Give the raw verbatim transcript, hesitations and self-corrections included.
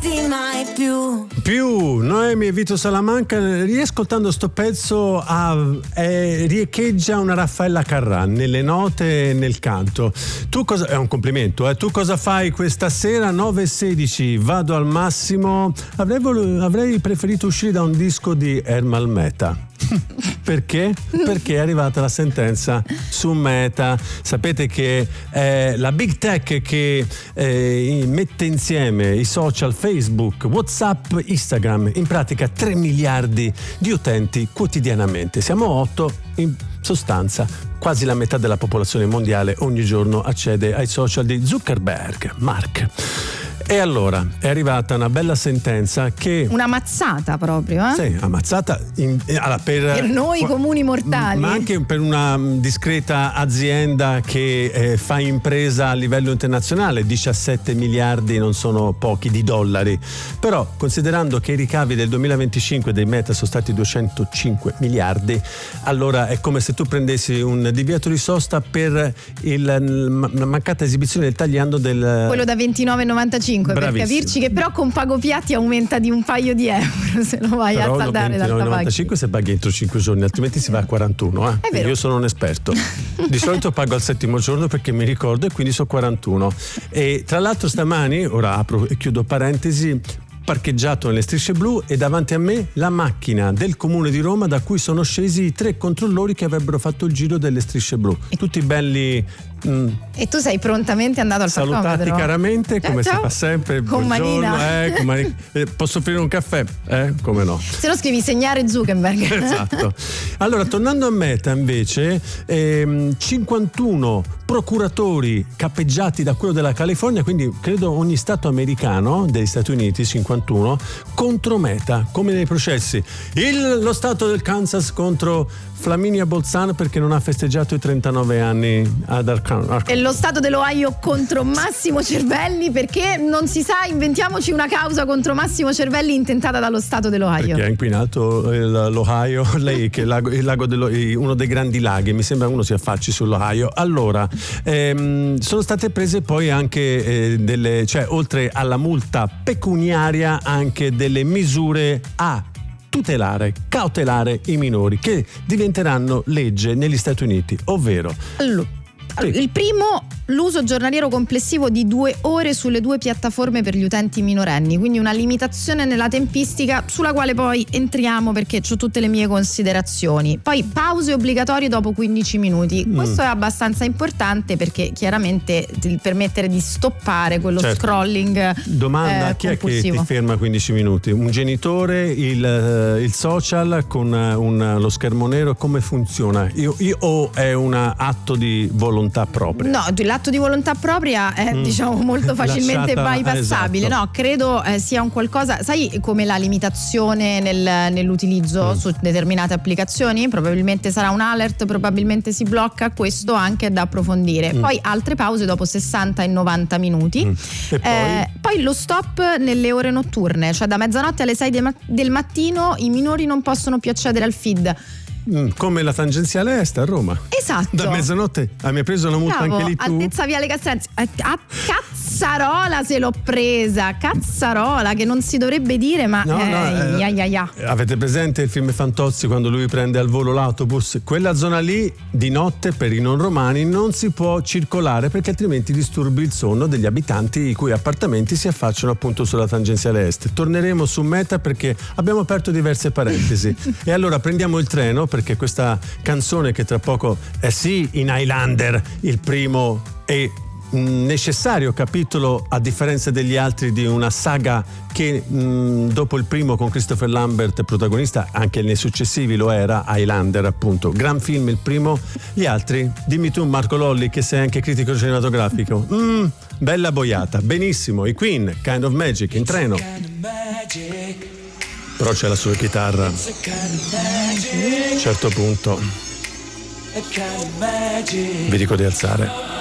lasciarti mai più. Più Noemi e Vito Salamanca, riascoltando sto pezzo a, eh, riecheggia una Raffaella Carrà nelle note e nel canto. Tu cosa, è un complimento, eh? Tu cosa fai questa sera? nove e sedici, vado al massimo. Avrei, vol- avrei preferito uscire da un disco di Ermal Meta. Perché? Perché è arrivata la sentenza su Meta. Sapete che è la big tech che eh, mette insieme i social Facebook, WhatsApp, Instagram, in pratica tre miliardi di utenti quotidianamente. Siamo otto, in sostanza quasi la metà della popolazione mondiale ogni giorno accede ai social di Zuckerberg, Mark. E allora è arrivata una bella sentenza che... Una mazzata proprio, eh? Sì, ammazzata in, allora, per, per noi qua, comuni mortali. Ma anche per una discreta azienda che eh, fa impresa a livello internazionale. diciassette miliardi non sono pochi di dollari. Però, considerando che i ricavi del duemilaventicinque dei Meta sono stati duecentocinque miliardi, allora è come se tu prendessi un divieto di sosta per il, la mancata esibizione del tagliando del... Quello da ventinove virgola novantacinque. Per capirci, che però con Pago Piatti aumenta di un paio di euro se lo vai però a saldare dal novantacinque se paghi entro cinque giorni, altrimenti si va a quarantuno. Eh? È vero. Io sono un esperto. Di solito pago al settimo giorno perché mi ricordo e quindi sono quarantuno. E tra l'altro stamani, ora apro e chiudo parentesi, parcheggiato nelle strisce blu e davanti a me la macchina del Comune di Roma da cui sono scesi i tre controllori che avrebbero fatto il giro delle strisce blu. Tutti belli... Mm. E tu sei prontamente andato al salutati parcometro. caramente come ciao, si fa sempre con manina. Eh, con mani- eh, posso offrire un caffè? Eh, come no? Se no scrivi segnare Zuckerberg. Esatto. Allora, tornando a Meta invece, ehm, cinquantuno procuratori cappeggiati da quello della California, quindi credo ogni stato americano degli Stati Uniti, cinquantuno, contro Meta, come nei processi. Il, lo stato del Kansas contro Flaminia Bolzano perché non ha festeggiato i trentanove anni ad Arkansas. E lo stato dell'Ohio contro Massimo Cervelli perché non si sa, inventiamoci una causa contro Massimo Cervelli intentata dallo stato dell'Ohio. Perché ha inquinato l'Ohio, lei che è il lago, il lago dello, uno dei grandi laghi, mi sembra uno si affacci sull'Ohio. Allora, ehm, sono state prese poi anche eh, delle, cioè oltre alla multa pecuniaria anche delle misure a tutelare, cautelare i minori che diventeranno legge negli Stati Uniti, ovvero allora, sì. Il primo, l'uso giornaliero complessivo di due ore sulle due piattaforme per gli utenti minorenni, quindi una limitazione nella tempistica sulla quale poi entriamo perché ho tutte le mie considerazioni. Poi pause obbligatorie dopo quindici minuti. Mm. Questo è abbastanza importante perché chiaramente ti permettere di stoppare quello certo. scrolling. Domanda, eh, chi è che ti ferma quindici minuti? Un genitore, il, il social con un, lo schermo nero, come funziona? Io, io, o è un atto di volontà propria? No, l'atto di volontà propria è mm. diciamo molto facilmente Lasciata, bypassabile. esatto. No, credo eh, sia un qualcosa, sai come la limitazione nel, nell'utilizzo mm. su determinate applicazioni? Probabilmente sarà un alert, probabilmente si blocca, questo anche è da approfondire. Mm. Poi altre pause dopo sessanta e novanta minuti. Mm. E poi? Eh, poi lo stop nelle ore notturne, cioè da mezzanotte alle sei de ma- del mattino i minori non possono più accedere al feed. Mm, come la tangenziale est a Roma. Esatto. Da mezzanotte ah, mi hai preso la multa. Bravo, anche lì tu? Altezza Viale Castrense. A cazzarola se l'ho presa. Cazzarola, che non si dovrebbe dire, ma no, eh, no, eh, ya, ya, ya. Avete presente il film Fantozzi quando lui prende al volo l'autobus? Quella zona lì di notte per i non romani non si può circolare perché altrimenti disturbi il sonno degli abitanti i cui appartamenti si affacciano appunto sulla tangenziale est. Torneremo su Meta perché abbiamo aperto diverse parentesi. E allora prendiamo il treno perché questa canzone che tra poco è sì in Highlander il primo e necessario capitolo, a differenza degli altri, di una saga che mh, dopo il primo con Christopher Lambert protagonista, anche nei successivi lo era, Highlander appunto, gran film il primo. Gli altri, dimmi tu Marco Lolli che sei anche critico cinematografico, mm, bella boiata, benissimo, i Queen, Kind of Magic, in treno, però c'è la sua chitarra a un certo punto vi dico di alzare.